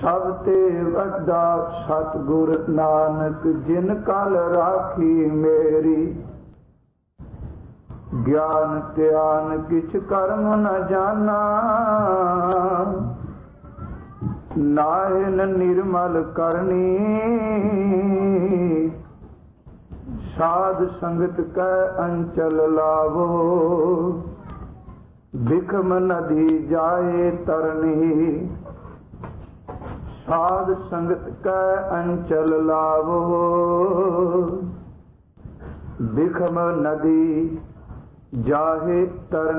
ਸਭ ਤੇ ਵੱਡਾ ਸਤਿਗੁਰ ਨਾਨਕ, ਜਿਨ ਕਲ ਰਾਖੀ ਮੇਰੀ। ਗਿਆਨ ਧਿਆਨ ਕਿਛ ਕਰਮ ਨ ਜਾਨਾ, ਨਾਹਿਨ ਨਿਰਮਲ ਕਰਨੀ। ਸਾਧ ਸੰਗਤ ਕੈ ਅੰਚਲ ਲਾਵੋ, ਬਿਖਮ ਨਦੀ ਜਾਏ ਤਰਨੀ। ਸਾਧ ਸੰਗਤ ਕੈ ਅੰਚਲ ਲਾਵੋ, ਬਿਖਮ ਨਦੀ ਜਾਹੇ ਤਰਨੀ।